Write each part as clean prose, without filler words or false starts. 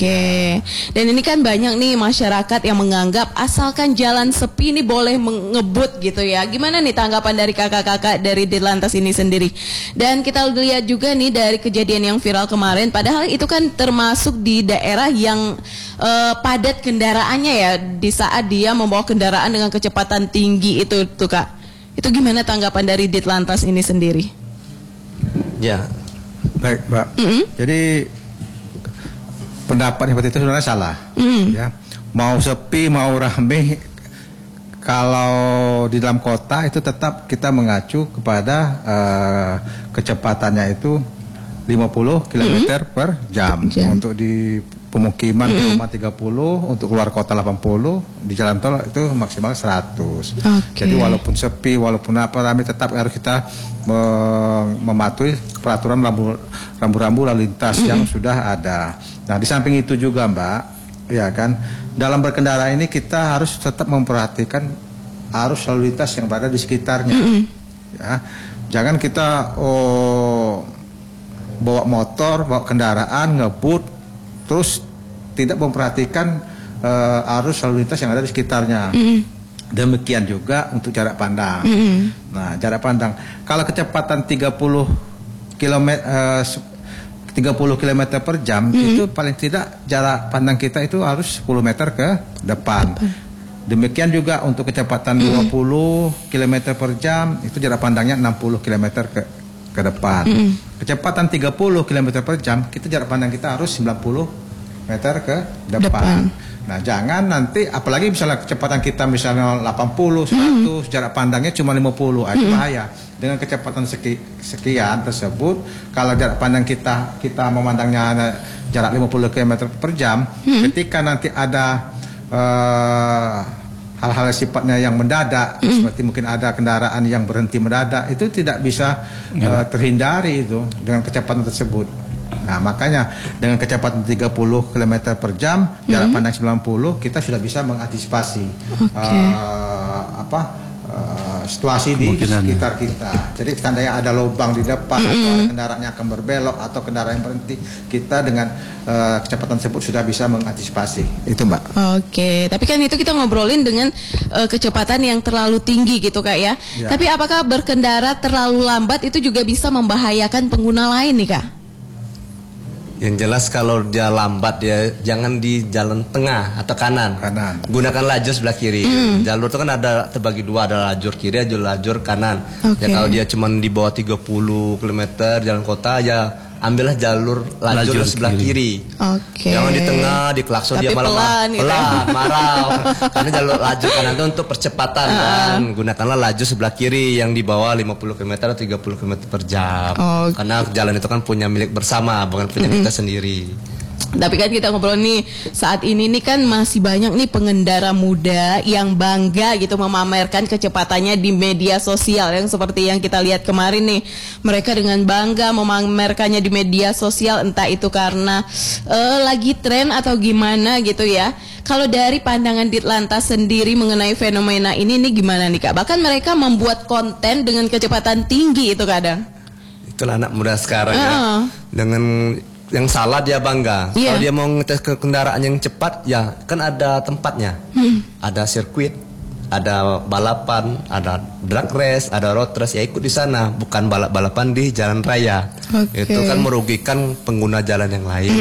Oke, dan ini kan banyak nih masyarakat yang menganggap asalkan jalan sepi ini boleh ngebut gitu ya. Gimana nih tanggapan dari kakak-kakak dari Ditlantas ini sendiri? Dan kita lihat juga nih dari kejadian yang viral kemarin, padahal itu kan termasuk di daerah yang padat kendaraannya ya, di saat dia membawa kendaraan dengan kecepatan tinggi itu tuh Kak. Itu gimana tanggapan dari Ditlantas ini sendiri? Ya, baik Mbak. Jadi pendapat seperti itu sebenarnya salah. Ya, mau sepi mau rame, kalau di dalam kota itu tetap kita mengacu kepada kecepatannya itu 50 km per jam. Untuk di pemukiman cuma 30, untuk keluar kota 80, di jalan tol itu maksimal 100. Jadi walaupun sepi, walaupun apa rame, tetap harus kita mematuhi peraturan rambu-rambu lalu lintas yang sudah ada. Nah, di samping itu juga Mbak, ya kan, dalam berkendara ini kita harus tetap memperhatikan arus lalu lintas yang berada di sekitarnya. Ya, jangan kita bawa motor, bawa kendaraan, ngebut, terus tidak memperhatikan arus lalu lintas yang ada di sekitarnya. Demikian juga untuk jarak pandang. Nah, jarak pandang, kalau kecepatan 30 km per jam, itu paling tidak jarak pandang kita itu harus 10 meter ke depan. Demikian juga untuk kecepatan 20 km per jam, itu jarak pandangnya 60 km ke depan. Kecepatan 30 km per jam, kita jarak pandang kita harus 90 meter ke depan. Nah, jangan nanti, apalagi misalnya kecepatan kita misalnya 80, 100, jarak pandangnya cuma 50, itu bahaya. Dengan kecepatan sekian tersebut, kalau jarak pandang kita memandangnya jarak 50 km per jam, ketika nanti ada hal-hal sifatnya yang mendadak, seperti mungkin ada kendaraan yang berhenti mendadak, itu tidak bisa terhindari itu dengan kecepatan tersebut. Nah, makanya dengan kecepatan 30 km per jam, jarak pandang 90, kita sudah bisa mengantisipasi situasi di sekitar kita. Jadi seandainya ada lubang di depan, atau ada kendaraan yang akan berbelok, atau kendaraan yang berhenti, kita dengan kecepatan tersebut sudah bisa mengantisipasi. Itu Mbak. Oke, tapi kan itu kita ngobrolin dengan kecepatan yang terlalu tinggi gitu Kak ya. Tapi apakah berkendara terlalu lambat itu juga bisa membahayakan pengguna lain nih Kak? Yang jelas kalau dia lambat, ya jangan di jalan tengah atau kanan. Gunakan lajur sebelah kiri. Jalur itu kan ada terbagi dua, ada lajur kiri, ada lajur kanan. Ya kalau dia cuma di bawah 30 km jalan kota, ya ambillah lajur sebelah kiri. Jangan di tengah, di klakson dia malah pelan, marah. Karena lajur kanan itu untuk percepatan kan. Gunakanlah lajur sebelah kiri yang di bawah 50 km atau 30 km per jam. Karena jalan itu kan punya milik bersama, bukan punya kita sendiri. Tapi kan kita ngobrol nih, saat ini nih kan masih banyak nih pengendara muda yang bangga gitu memamerkan kecepatannya di media sosial, yang seperti yang kita lihat kemarin nih. Mereka dengan bangga memamerkannya di media sosial, entah itu karena lagi tren atau gimana gitu ya. Kalau dari pandangan Ditlantas sendiri mengenai fenomena ini nih gimana nih Kak? Bahkan mereka membuat konten dengan kecepatan tinggi itu kadang. Itulah anak muda sekarang ya. Dengan yang salah dia bangga. Kalau dia mau ngetes ke kendaraan yang cepat, ya kan ada tempatnya. Ada sirkuit, ada balapan, ada drag race, ada road race, ya ikut di sana. Bukan balap-balapan di jalan raya. Itu kan merugikan pengguna jalan yang lain.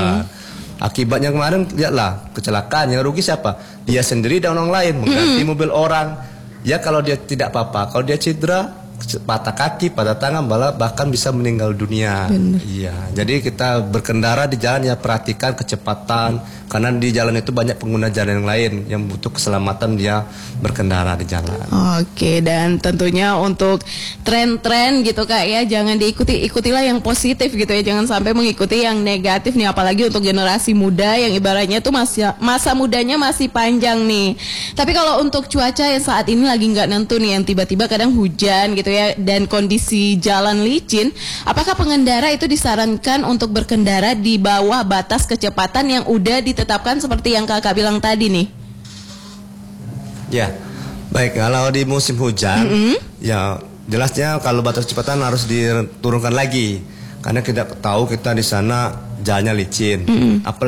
Akibatnya kemarin lihatlah kecelakaan, yang rugi siapa? Dia sendiri dan orang lain, mengganti mobil orang. Ya kalau dia tidak apa-apa, kalau dia cedera, patah kaki, patah tangan, bahkan bisa meninggal dunia. Iya, jadi kita berkendara di jalan ya perhatikan kecepatan, karena di jalan itu banyak pengguna jalan yang lain yang butuh keselamatan dia berkendara di jalan. Oke, dan tentunya untuk tren-tren gitu Kak ya, jangan ikutilah yang positif gitu ya, jangan sampai mengikuti yang negatif nih, apalagi untuk generasi muda yang ibaratnya tuh masa mudanya masih panjang nih. Tapi kalau untuk cuaca yang saat ini lagi nggak nentu nih, yang tiba-tiba kadang hujan gitu ya, dan kondisi jalan licin, apakah pengendara itu disarankan untuk berkendara di bawah batas kecepatan yang udah ditetapkan seperti yang Kakak bilang tadi nih? Ya, baik, kalau di musim hujan, ya jelasnya kalau batas kecepatan harus diturunkan lagi, karena kita tahu kita di sana jalannya licin. Apalagi